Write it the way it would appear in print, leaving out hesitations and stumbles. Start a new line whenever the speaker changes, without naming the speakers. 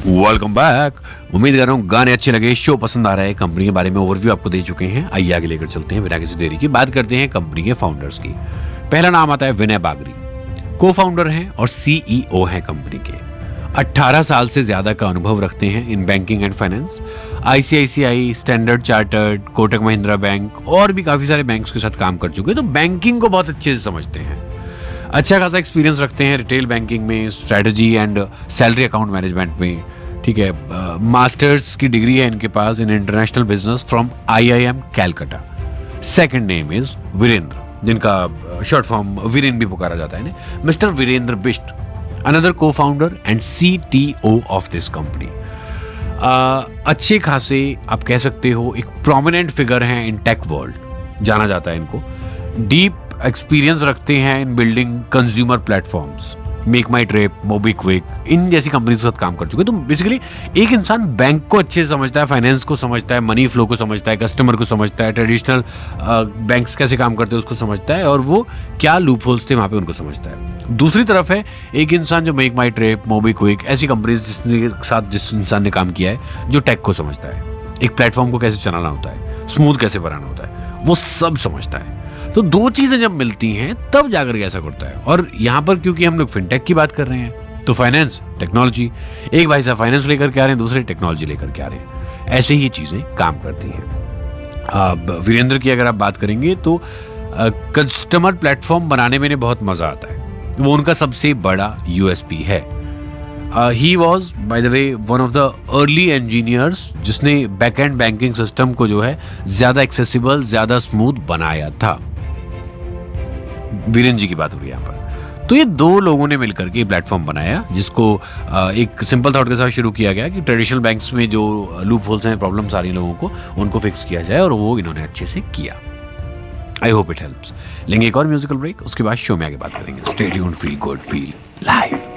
Welcome back. उम्मीद कर रहा हूँ गाने अच्छे लगे, शो पसंद आ रहा है। कंपनी के बारे में ओवरव्यू आपको दे चुके हैं, आइए आगे लेकर चलते हैं बिना किसी देरी की। बात करते हैं कंपनी के फाउंडर्स की। पहला नाम आता है विनय बागरी, को फाउंडर हैं और सीईओ हैं कंपनी के। 18 साल से ज्यादा का अनुभव रखते हैं in banking and finance. ICICI, standard chartered, Kotak Mahindra bank और भी काफी सारे बैंक्स के साथ काम कर चुके हैं, तो बैंकिंग को बहुत अच्छे से समझते हैं। अच्छा खासा एक्सपीरियंस रखते हैं रिटेल बैंकिंग में, strategy and salary account management में। ठीक है, मास्टर्स की डिग्री है इनके पास in international business from IIM Calcutta. Second name is Virendra, जिनका शॉर्ट फॉर्म वीरेन भी पुकारा जाता है। मिस्टर वीरेंद्र बिष्ट, अनदर को founder and CTO of this company. अच्छे खासे आप कह सकते हो एक प्रोमिनेंट फिगर हैं इन टेक वर्ल्ड, जाना जाता है इनको। डीप एक्सपीरियंस रखते हैं इन बिल्डिंग कंज्यूमर प्लेटफॉर्म्स, मेक माई ट्रिप, मोबीक्विक, इन जैसी कंपनी के साथ काम कर चुके हैं। तो बेसिकली एक इंसान बैंक को अच्छे से समझता है, फाइनेंस को समझता है, मनी फ्लो को समझता है, कस्टमर को समझता है, ट्रेडिशनल बैंक्स कैसे काम करते हैं उसको समझता है, और वो क्या लूप होल्स थे वहां पे उनको समझता है। दूसरी तरफ है एक इंसान जो मेक माई ट्रिप, मोबीक्विक ऐसी कंपनीज के साथ जिस इंसान ने काम किया है, जो टेक को समझता है, एक प्लेटफॉर्म को कैसे चलाना होता है, स्मूथ कैसे बनाना होता है, वो सब समझता है। तो दो चीजें जब मिलती हैं तब जाकर ऐसा करता है। और यहां पर क्योंकि हम लोग फिनटेक की बात कर रहे हैं, तो फाइनेंस, टेक्नोलॉजी, एक भाई साहब फाइनेंस लेकर के आ रहे हैं, दूसरे टेक्नोलॉजी लेकर के आ रहे हैं। ऐसे ही चीजें काम करती हैं। अब वीरेंद्र की अगर आप बात करेंगे तो कस्टमर प्लेटफॉर्म बनाने में बहुत मजा आता है, वो उनका सबसे बड़ा यूएसपी है। He was by the way one of the early engineers जिसने बैक एंड बैंकिंग सिस्टम को जो है ज्यादा एक्सेसिबल, ज्यादा स्मूथ बनाया था। वीरेन जी की बात हो रही है यहाँ पर। तो ये दो लोगों ने मिलकर के प्लेटफॉर्म बनाया, जिसको एक सिंपल थॉट के साथ शुरू किया गया कि ट्रेडिशनल बैंक्स में जो लूप होल्स हैं, प्रॉब्लम्स आ रही लोगों को, उनको फिक्स किया जाए, और वो इन्होंने अच्छे से किया। I hope it helps. लेंगे एक और म्यूजिकल ब्रेक, उसके बाद शो में आगे बात करेंगे। Stay tuned, feel good, feel live.